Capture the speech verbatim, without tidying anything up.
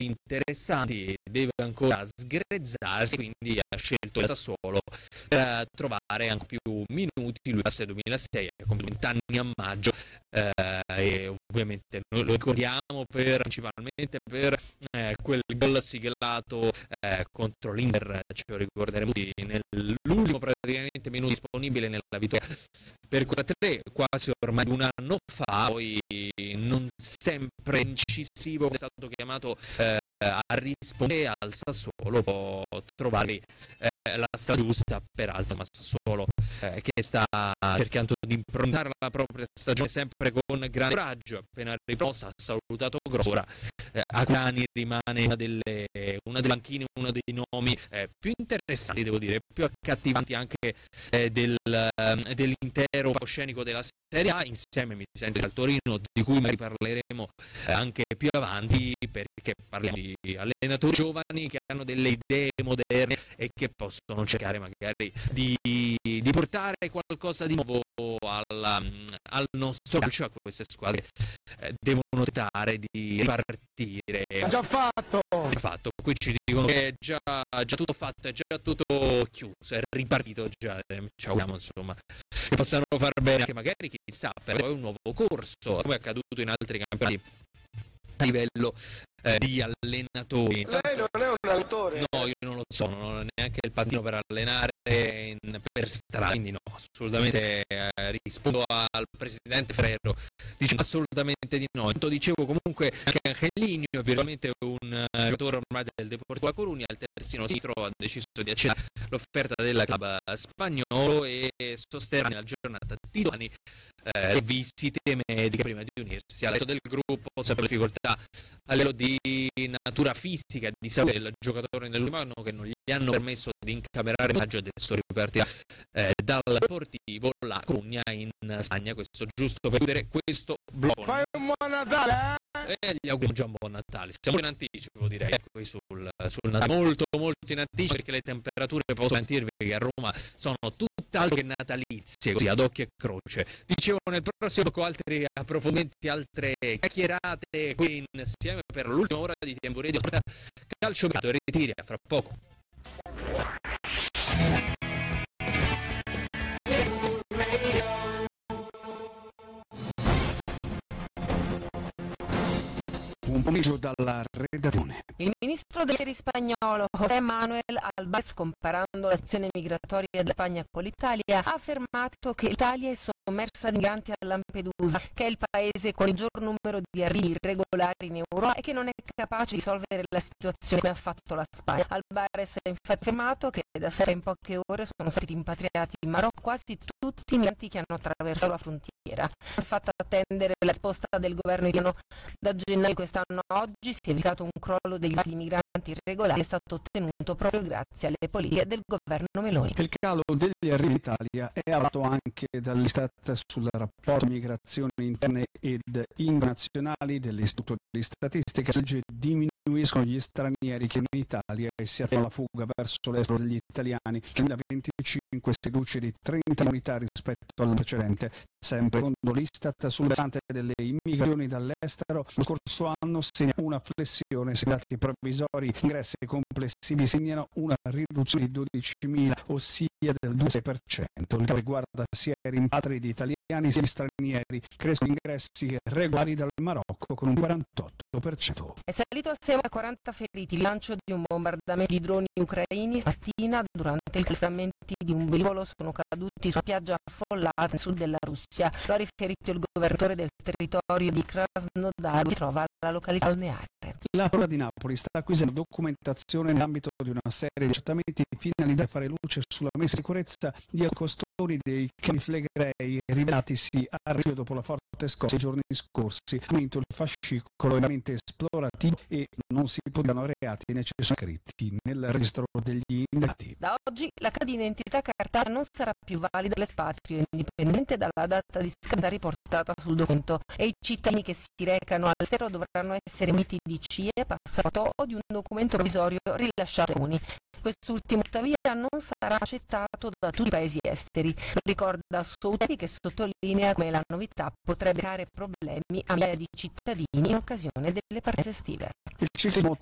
interessanti, deve ancora sgrezzarsi, quindi ha scelto il Sassuolo per trovare anche più minuti. Lui passa nel duemilasei, ha compiuto venti anni a maggio, eh, e ovviamente noi lo ricordiamo per, principalmente per eh, quel gol siglato eh, contro l'Inter, ce lo ricorderemo tutti, nell'ultimo praticamente minuto disponibile nella vittoria per quella tre, quasi ormai un anno fa. Poi non sempre incisivo, è stato chiamato eh, a rispondere al Sassuolo, può trovare eh, la strada giusta, peraltro, ma Sassuolo eh, che sta cercando di improntare la propria stagione sempre con grande coraggio. Appena riposa, ha salutato Grosora, eh, Akrani rimane una delle, una delle panchine, uno dei nomi eh, più interessanti, devo dire, più accattivanti anche eh, del, eh, dell'intero palcoscenico della Serie A, insieme mi sento al Torino, di cui riparleremo eh, anche più avanti, perché parliamo di allenatori giovani che hanno delle idee moderne e che possono cercare magari di, di portare qualcosa di nuovo al, al nostro calcio, a queste squadre eh, devono tentare di ripartire. Ha già fatto! Ha fatto, qui ci dicono che è già, già tutto fatto, è già tutto chiuso, è ripartito già, ci auguriamo insomma che possano far bene anche magari, chissà, per poi un nuovo corso, come è accaduto in altri campionati a livello eh, di allenatori. Lei non è un allenatore? No, io non lo so, non ho neanche il patino per allenare in, per strada, quindi no, assolutamente eh, rispondo al presidente Ferrero dicendo assolutamente di no. Intanto dicevo comunque che Angelino è veramente un uh, giocatore ormai del Deportivo A Coruña, al terzino sinistro ha deciso di accettare l'offerta del club spagnolo e sosterrà nella giornata di domani eh, le visite mediche prima di unirsi al resto del gruppo, sempre difficoltà a livello di natura fisica, di salute del giocatore nell'ultimo anno, che non gli hanno permesso di incamerare il maggio. Adesso ripartirà eh, dal Deportivo La Coruña in Spagna. Questo giusto per chiudere questo blocco. Fai un buon Natale, eh? E gli auguriamo già un buon Natale. Siamo in anticipo, direi, qui sul, sul Natale, molto molto in anticipo, perché le temperature, posso garantirvi che a Roma sono tutt'altro che natalizie, così ad occhio e croce. Dicevo, nel prossimo blocco altri approfondimenti, altre chiacchierate qui insieme per l'ultima ora di Tempo Radio Calcio Mercato. Ritiri fra poco. Un pomeriggio dalla redazione. Il ministro degli esteri spagnolo José Manuel Álvarez, comparando la situazione migratoria della Spagna con l'Italia, ha affermato che l'Italia è sommersa di migranti a Lampedusa, che è il paese con il maggior numero di arrivi irregolari in Europa e che non è capace di risolvere la situazione come ha fatto la Spagna. Álvarez ha infatti affermato che da sera in poche ore sono stati rimpatriati in Marocco quasi tutti i migranti che hanno attraversato la frontiera. Ha fatto attendere la risposta del governo italiano. Da gennaio quest'anno a oggi si è evitato un crollo degli migranti irregolari, che è stato ottenuto proprio grazie alle politiche del governo Meloni. Il calo degli arrivi in Italia è avvato anche dall'Istat sul rapporto migrazioni interne ed internazionali dell'Istituto di Statistica. Legge diminuiscono gli stranieri che in Italia e si attendono la fuga verso l'estero degli italiani, che nel duemilaventicinque si riduce di trenta unità rispetto all'anno precedente. Sempre secondo l'Istat, sul versante delle immigrazioni dall'estero, lo scorso anno segna una flessione, se i dati provvisori ingressi complessivi segnano una riduzione di dodicimila, ossia del due virgola sei per cento. Il che riguarda sia i rimpatri di italiani sia gli stranieri. Crescono gli ingressi regolari dal Marocco con un quarantotto per cento. È salito assieme a quaranta feriti il lancio di un bombardamento di droni ucraini stamattina durante il frammenti di un velivolo sono caduti su una spiaggia affollata nel sud della Russia. Lo ha riferito il governatore del territorio di Krasnodar, che si trova alla località balneare. La Procura di Napoli sta acquisendo documentazione nell'ambito di una serie di accertamenti finalizzati a fare luce sulla messa in sicurezza di costori dei Campi Flegrei rivelatisi a rischio dopo la forte scossa i giorni scorsi. Ha vinto il fascicolo veramente esplorativo e non si potranno reati né ci sono scritti nel registro degli indagati. Da oggi la carta d'identità cartacea non sarà più valida all'espatrio, indipendente dalla data di scadenza riportata sul documento, e i cittadini che si recano all'estero dovranno essere muniti di C I E, passaporto o di un documento provvisorio rilasciato ai comuni. Quest'ultimo tuttavia non sarà accettato da tutti i paesi esteri. Lo ricorda Souteni, che sottolinea come la novità potrebbe creare problemi a migliaia di cittadini in occasione delle partenze estive. Il ciclismo